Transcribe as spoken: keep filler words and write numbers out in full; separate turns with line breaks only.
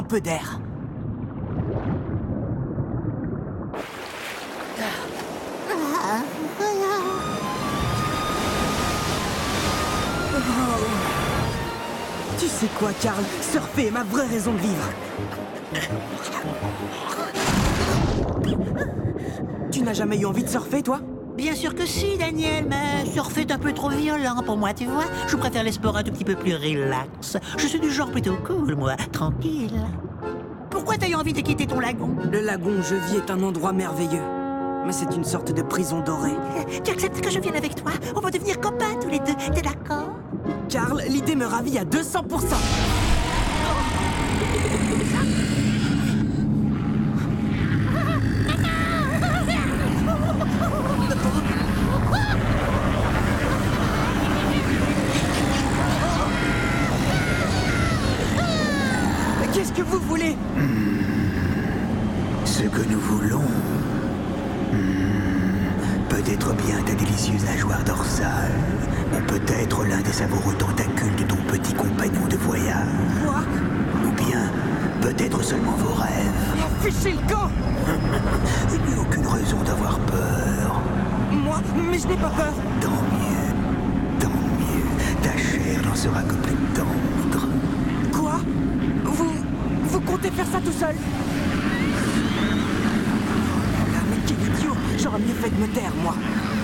un peu d'air. Tu sais quoi, Karl? Surfer est ma vraie raison de vivre. Tu n'as jamais eu envie de surfer, toi?
Bien sûr que si, Daniel, mais surfer est un peu trop violent pour moi, tu vois. Je préfère les sports un tout petit peu plus relax. Je suis du genre plutôt cool, moi, tranquille. Pourquoi t'as eu envie de quitter ton lagon?
Le lagon où je vis est un endroit merveilleux. Mais c'est une sorte de prison dorée.
Tu acceptes que je vienne avec toi? On va devenir copains tous les deux, t'es d'accord?
Karl, l'idée me ravit à deux cents pour cent. Qu'est-ce que vous voulez?
Mmh. Ce que nous voulons... Mmh. Peut-être bien ta délicieuse nageoire dorsale, ou peut-être l'un des savoureux tentacules de ton petit compagnon de voyage.
Quoi?
Ou bien, peut-être seulement vos rêves.
Fichez le camp!
Il n'y a aucune raison d'avoir peur.
Moi? Mais je n'ai pas peur.
Tant mieux, tant mieux. Ta chair n'en sera que plus tendre.
Quoi? Vous... vous comptez faire ça tout seul? Ah, mais quel idiot! J'aurais mieux fait de me taire, moi.